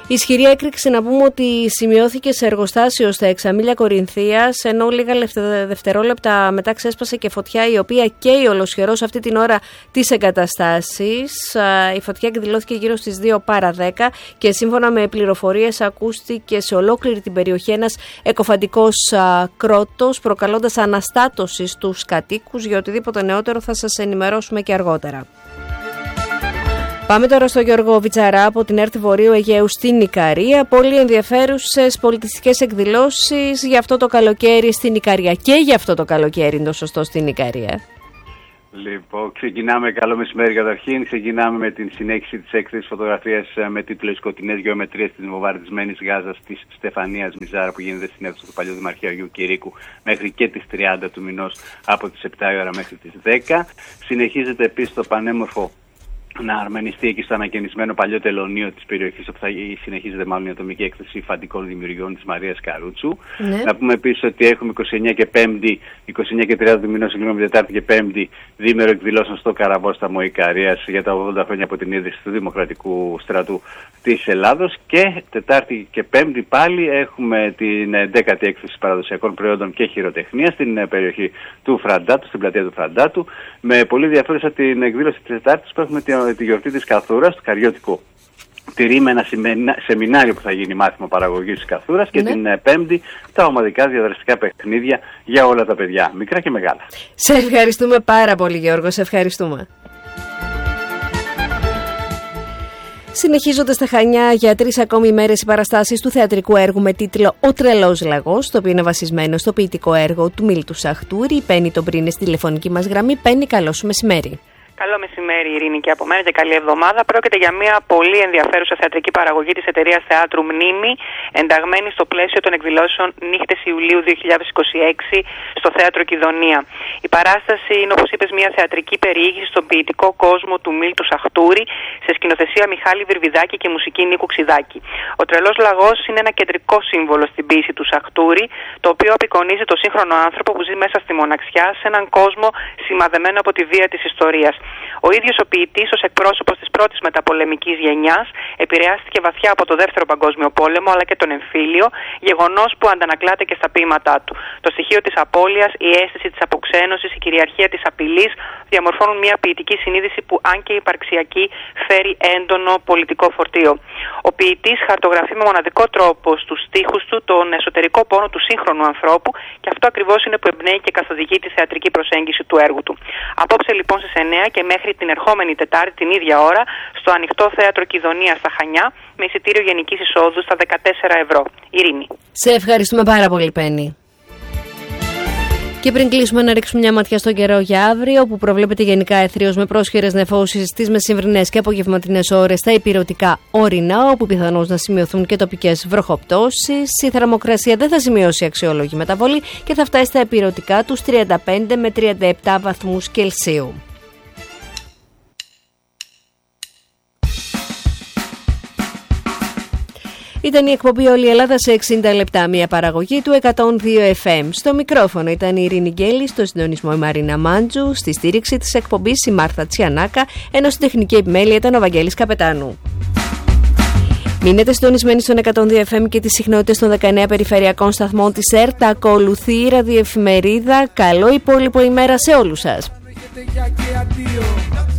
Ισχυρή έκρηξη να πούμε ότι σημειώθηκε σε εργοστάσιο στα Εξαμήλια Κορινθίας, ενώ λίγα δευτερόλεπτα μετά ξέσπασε και φωτιά η οποία καίει ολοσχερός αυτή την ώρα τις εγκαταστάσεις. Η φωτιά εκδηλώθηκε γύρω στις 2 παρά 10 και σύμφωνα με πληροφορίες ακούστηκε σε ολόκληρη την περιοχή ένας εκοφαντικός κρότος, προκαλώντας αναστάτωση στους κατοίκους. Για οτιδήποτε νεότερο θα σας ενημερώσουμε και αργότερα. Πάμε τώρα στο Γιώργο Βιτσαρά από την ΕΡΤ Βορείου Αιγαίου στην Ικαρία. Πολύ ενδιαφέρουσες πολιτιστικές εκδηλώσεις για αυτό το καλοκαίρι στην Ικαρία. Και για αυτό το καλοκαίρι είναι το σωστό στην Ικαρία. Λοιπόν, ξεκινάμε, καλό μεσημέρι καταρχήν. Ξεκινάμε με την συνέχιση της έκθεσης φωτογραφίας με τίτλο «Οι σκοτεινές γεωμετρίες της βομβαρδισμένης Γάζας» της Στεφανίας Μιζάρα, που γίνεται στην αίθουσα του παλιού Δημαρχείου Αγίου Κηρύκου μέχρι και τις 30 του μηνός από τις 7 η ώρα μέχρι τις 10. Συνεχίζεται επίσης το πανέμορφο να αρμενιστεί εκεί στο ανακαινισμένο παλιό τελωνείο της περιοχής, όπου θα συνεχίζεται μάλλον η ατομική έκθεση φαντικών δημιουργιών της Μαρίας Καρούτσου. Ναι. Να πούμε επίσης ότι έχουμε 29 και 30 του μηνός, Τετάρτη και Πέμπτη, διήμερο εκδηλώσεων στο Καραβόσταμο Ικαρίας για τα 80 χρόνια από την ίδρυση του Δημοκρατικού Στρατού της Ελλάδος. Και Τετάρτη και Πέμπτη πάλι έχουμε την 10η έκθεση παραδοσιακών προϊόντων και χειροτεχνία στην περιοχή του Φραντάτου, στην πλατεία του Φραντάτου, με πολύ ενδιαφέρουσα την εκδήλωση της Τετάρτης που έχουμε τη γιορτή της Καθούρας, του Καριώτικου τυρί, με ένα σεμινάριο που θα γίνει μάθημα παραγωγής της Καθούρας, και την Πέμπτη τα ομαδικά διαδραστικά παιχνίδια για όλα τα παιδιά, μικρά και μεγάλα. Σε ευχαριστούμε πάρα πολύ, Γιώργο, σε ευχαριστούμε. Συνεχίζονται στα Χανιά για 3 ακόμη ημέρες οι παραστάσεις του θεατρικού έργου με τίτλο «Ο Τρελός Λαγός», το οποίο είναι βασισμένο στο ποιητικό έργο του Μίλτου Σαχτούρη. Παίρνει τον πριν στη τηλεφωνική μας γραμμή. Παίρνει, καλό σου μεσημέρι. Καλό μεσημέρι, Ειρήνη, και από μένα και καλή εβδομάδα. Πρόκειται για μια πολύ ενδιαφέρουσα θεατρική παραγωγή της εταιρείας Θεάτρου Μνήμη, ενταγμένη στο πλαίσιο των εκδηλώσεων Νύχτες Ιουλίου 2026 στο Θέατρο Κιδωνία. Η παράσταση είναι, όπως είπες, μια θεατρική περιήγηση στον ποιητικό κόσμο του Μίλτου Σαχτούρη, σε σκηνοθεσία Μιχάλη Βυρβιδάκη και μουσική Νίκου Ξιδάκη. Ο Τρελός Λαγός είναι ένα κεντρικό σύμβολο στην ποίηση του Σαχτούρη, το οποίο απεικονίζει το σύγχρονο άνθρωπο που ζει μέσα στη μοναξιά, σε έναν κόσμο σημαδεμένο από τη βία της ιστορίας. Ο ίδιος ο ποιητής, ως εκπρόσωπος της πρώτης μεταπολεμικής γενιάς, επηρεάστηκε βαθιά από το Δεύτερο Παγκόσμιο Πόλεμο αλλά και τον εμφύλιο, γεγονός που αντανακλάται και στα ποίηματά του. Το στοιχείο της απώλειας, η αίσθηση της αποξένωσης, η κυριαρχία της απειλής διαμορφώνουν μια ποιητική συνείδηση που, αν και υπαρξιακή, φέρει έντονο πολιτικό φορτίο. Ο ποιητής χαρτογραφεί με μοναδικό τρόπο στους στίχους του τον εσωτερικό πόνο του σύγχρονου ανθρώπου, και αυτό ακριβώς είναι που εμπνέει και καθοδηγεί τη θεατρική προσέγγιση του έργου του. Απόψε λοιπόν στις 9 και μέχρι την ερχόμενη Τετάρτη την ίδια ώρα στο Ανοιχτό Θέατρο Κιδωνία στα Χανιά, με εισιτήριο γενικής εισόδου στα 14 ευρώ. Ειρήνη. Σε ευχαριστούμε πάρα πολύ, Πέννη. Και πριν κλείσουμε, να ρίξουμε μια ματιά στον καιρό για αύριο, που προβλέπεται γενικά αιθρίος με πρόσχερες νεφώσεις στις μεσημβρινές και απογευματινές ώρες στα ηπειρωτικά ορεινά, όπου πιθανώς να σημειωθούν και τοπικές βροχοπτώσεις. Η θερμοκρασία δεν θα σημειώσει αξιόλογη μεταβολή και θα φτάσει στα ηπειρωτικά τους 35 με 37 βαθμούς Κελσίου. Ήταν η εκπομπή «Όλη η Ελλάδα σε 60 λεπτά», μια παραγωγή του 102 FM. Στο μικρόφωνο ήταν η Ειρήνη Γκέλη, στο συντονισμό η Μαρίνα Μάντζου, στη στήριξη της εκπομπής η Μάρθα Τσιανάκα, ενώ στην τεχνική επιμέλεια ήταν ο Βαγγέλης Καπετάνου. Μείνετε συντονισμένοι στον 102 FM και τις συχνότητες των 19 περιφερειακών σταθμών της ΕΡΤ. Ακολουθεί η ραδιοεφημερίδα. Καλό υπόλοιπο ημέρα σε όλους σας.